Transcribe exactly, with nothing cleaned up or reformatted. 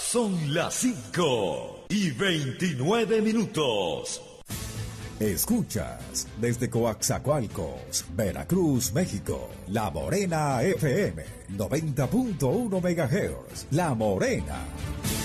Son las cinco y veintinueve minutos. Escuchas desde Coaxacualcos, Veracruz, México, La Morena F M, noventa punto uno megahertz. La Morena.